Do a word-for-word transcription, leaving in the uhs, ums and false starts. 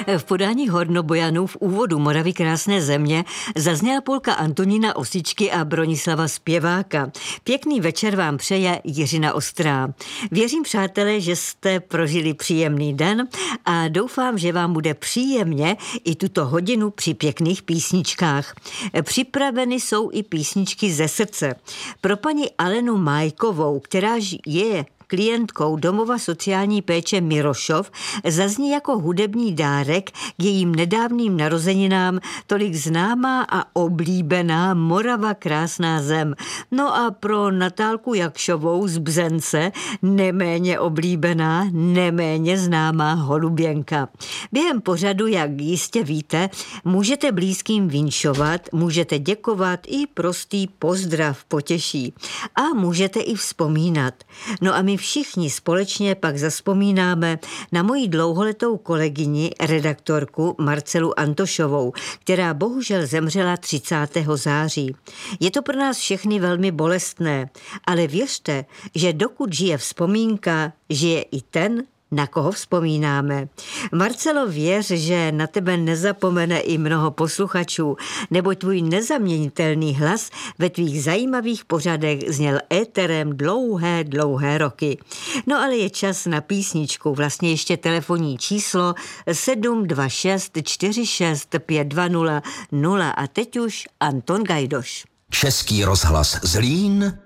V podání Hornobojanů v úvodu Moravy krásné země zazněla polka Antonína Osičky a Bronislava Zpěváka. Pěkný večer vám přeje Jiřina Ostrá. Věřím, přátelé, že jste prožili příjemný den a doufám, že vám bude příjemně i tuto hodinu při pěkných písničkách. Připraveny jsou i písničky ze srdce. Pro paní Alenu Majkovou, která je klientkou domova sociální péče Mirošov, zazní jako hudební dárek k jejím nedávným narozeninám tolik známá a oblíbená Morava krásná zem. No a pro Natálku Jakšovou z Bzence neméně oblíbená, neméně známá Holuběnka. Během pořadu, jak jistě víte, můžete blízkým vinšovat, můžete děkovat i prostý pozdrav potěší. A můžete i vzpomínat. No a my všichni společně pak zazpomínáme na moji dlouholetou kolegyni, redaktorku Marcelu Antošovou, která bohužel zemřela třicátého září. Je to pro nás všechny velmi bolestné, ale věřte, že dokud žije vzpomínka, žije i ten, na koho vzpomínáme. Marcelo, věř, že na tebe nezapomene i mnoho posluchačů, nebo tvůj nezaměnitelný hlas ve tvých zajímavých pořadech zněl éterem dlouhé, dlouhé roky. No ale je čas na písničku, vlastně ještě telefonní číslo sedm dva šest čtyři šest pět dva nula nula a teď už Anton Gajdoš. Český rozhlas Zlín